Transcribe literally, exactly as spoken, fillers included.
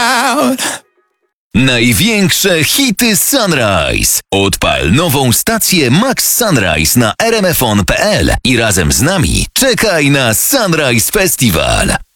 out. Największe hity Sunrise. Odpal nową stację Max Sunrise na r m f on kropka p l i razem z nami czekaj na Sunrise Festival.